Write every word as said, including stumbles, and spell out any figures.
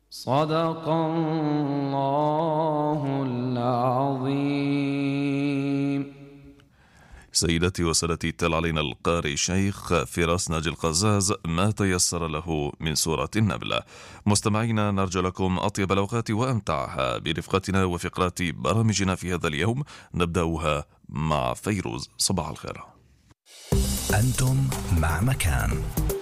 صدق الله العظيم. سيداتي وسادتي، تل علينا القارئ الشيخ فراس ناجي القزاز ما تيسر له من سورة النمل. مستمعينا، نرجو لكم أطيب الأوقات وأمتعها برفقتنا وفقرات برامجنا في هذا اليوم. نبدأها مع فيروز. صباح الخير. أنتم مع مكان